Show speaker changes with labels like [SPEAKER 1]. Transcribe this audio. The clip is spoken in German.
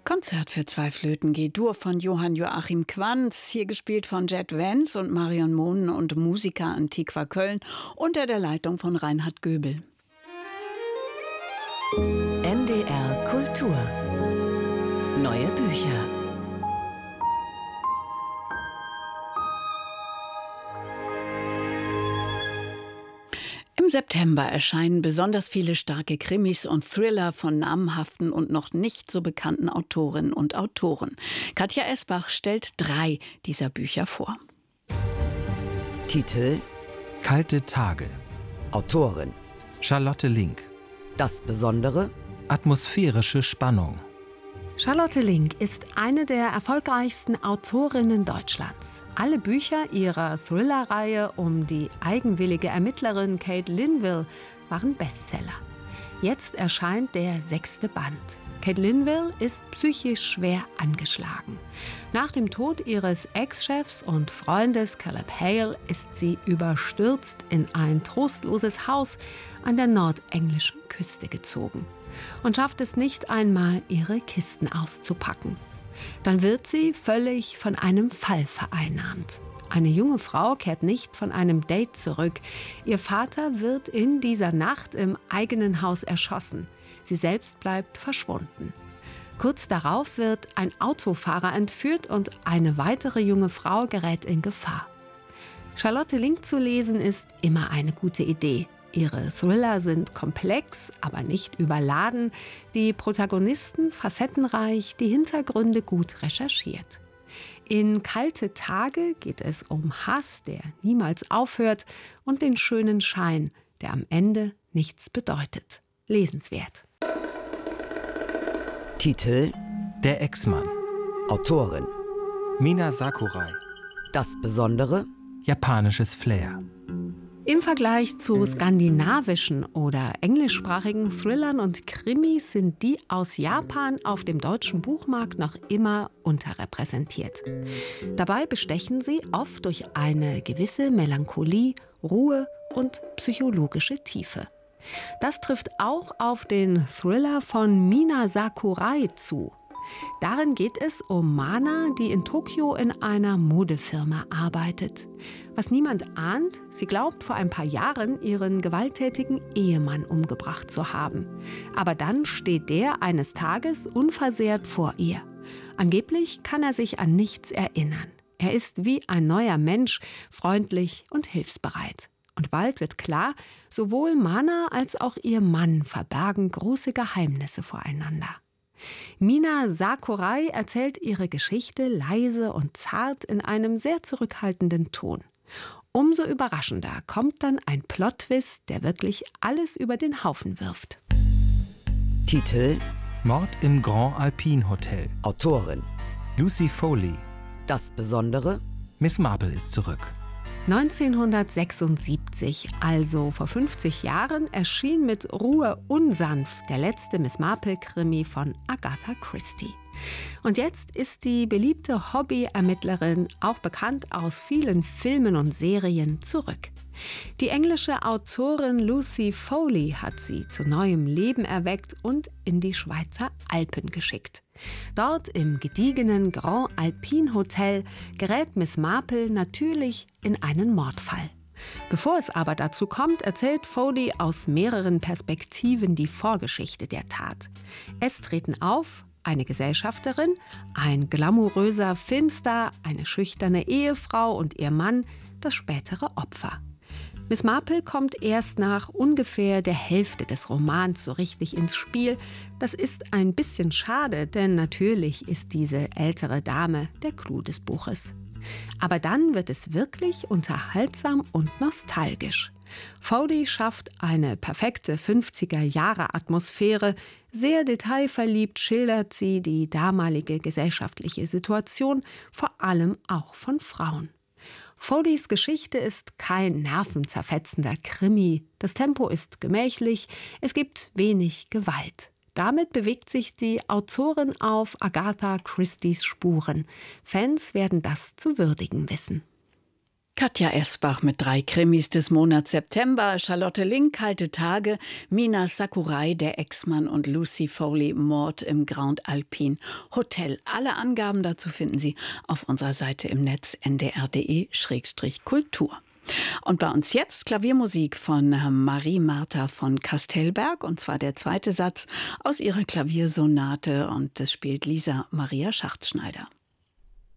[SPEAKER 1] Konzert für zwei Flöten G-Dur von Johann Joachim Quanz, hier gespielt von Jet Vance und Marion Mohnen und Musica Antiqua Köln unter der Leitung von Reinhard Göbel.
[SPEAKER 2] NDR Kultur. Neue Bücher.
[SPEAKER 1] Im September erscheinen besonders viele starke Krimis und Thriller von namhaften und noch nicht so bekannten Autorinnen und Autoren. Katja Esbach stellt 3 dieser Bücher vor.
[SPEAKER 3] Titel:
[SPEAKER 4] Kalte Tage.
[SPEAKER 3] Autorin:
[SPEAKER 4] Charlotte Link.
[SPEAKER 3] Das Besondere:
[SPEAKER 4] Atmosphärische Spannung.
[SPEAKER 5] Charlotte Link ist eine der erfolgreichsten Autorinnen Deutschlands. Alle Bücher ihrer Thriller-Reihe um die eigenwillige Ermittlerin Kate Linville waren Bestseller. Jetzt erscheint der 6. Band. Kate Linville ist psychisch schwer angeschlagen. Nach dem Tod ihres Ex-Chefs und Freundes Caleb Hale ist sie überstürzt in ein trostloses Haus an der nordenglischen Küste gezogen und schafft es nicht einmal, ihre Kisten auszupacken. Dann wird sie völlig von einem Fall vereinnahmt. Eine junge Frau kehrt nicht von einem Date zurück. Ihr Vater wird in dieser Nacht im eigenen Haus erschossen. Sie selbst bleibt verschwunden. Kurz darauf wird ein Autofahrer entführt und eine weitere junge Frau gerät in Gefahr. Charlotte Link zu lesen ist immer eine gute Idee. Ihre Thriller sind komplex, aber nicht überladen, die Protagonisten facettenreich, die Hintergründe gut recherchiert. In Kalte Tage geht es um Hass, der niemals aufhört, und den schönen Schein, der am Ende nichts bedeutet. Lesenswert.
[SPEAKER 3] Titel:
[SPEAKER 4] Der Ex-Mann.
[SPEAKER 3] Autorin:
[SPEAKER 4] Mina Sakurai.
[SPEAKER 3] Das Besondere:
[SPEAKER 4] Japanisches Flair.
[SPEAKER 5] Im Vergleich zu skandinavischen oder englischsprachigen Thrillern und Krimis sind die aus Japan auf dem deutschen Buchmarkt noch immer unterrepräsentiert. Dabei bestechen sie oft durch eine gewisse Melancholie, Ruhe und psychologische Tiefe. Das trifft auch auf den Thriller von Mina Sakurai zu. Darin geht es um Mana, die in Tokio in einer Modefirma arbeitet. Was niemand ahnt, sie glaubt vor ein paar Jahren ihren gewalttätigen Ehemann umgebracht zu haben. Aber dann steht der eines Tages unversehrt vor ihr. Angeblich kann er sich an nichts erinnern. Er ist wie ein neuer Mensch, freundlich und hilfsbereit. Und bald wird klar, sowohl Mana als auch ihr Mann verbergen große Geheimnisse voreinander. Mina Sakurai erzählt ihre Geschichte leise und zart in einem sehr zurückhaltenden Ton. Umso überraschender kommt dann ein Plot-Twist, der wirklich alles über den Haufen wirft.
[SPEAKER 3] Titel:
[SPEAKER 4] Mord im Grand Alpine Hotel.
[SPEAKER 3] Autorin:
[SPEAKER 4] Lucy Foley.
[SPEAKER 3] Das Besondere:
[SPEAKER 4] Miss Marple ist zurück.
[SPEAKER 5] 1976, also vor 50 Jahren, erschien mit Ruhe unsanft der letzte Miss Marple-Krimi von Agatha Christie. Und jetzt ist die beliebte Hobby-Ermittlerin, auch bekannt aus vielen Filmen und Serien, zurück. Die englische Autorin Lucy Foley hat sie zu neuem Leben erweckt und in die Schweizer Alpen geschickt. Dort im gediegenen Grand Alpine Hotel gerät Miss Marple natürlich in einen Mordfall. Bevor es aber dazu kommt, erzählt Foley aus mehreren Perspektiven die Vorgeschichte der Tat. Es treten auf eine Gesellschafterin, ein glamouröser Filmstar, eine schüchterne Ehefrau und ihr Mann, das spätere Opfer. Miss Marple kommt erst nach ungefähr der Hälfte des Romans so richtig ins Spiel. Das ist ein bisschen schade, denn natürlich ist diese ältere Dame der Clou des Buches. Aber dann wird es wirklich unterhaltsam und nostalgisch. Foley schafft eine perfekte 50er-Jahre-Atmosphäre. Sehr detailverliebt schildert sie die damalige gesellschaftliche Situation, vor allem auch von Frauen. Foleys Geschichte ist kein nervenzerfetzender Krimi. Das Tempo ist gemächlich, es gibt wenig Gewalt. Damit bewegt sich die Autorin auf Agatha Christies Spuren. Fans werden das zu würdigen wissen.
[SPEAKER 1] Katja Esbach mit 3 Krimis des Monats September, Charlotte Link, Kalte Tage, Mina Sakurai, Der Ex-Mann und Lucy Foley, Mord im Grand Alpine Hotel. Alle Angaben dazu finden Sie auf unserer Seite im Netz ndr.de/kultur. Und bei uns jetzt Klaviermusik von Marie-Martha von Kastelberg, und zwar der zweite Satz aus ihrer Klaviersonate, und das spielt Lisa Maria Schachtschneider.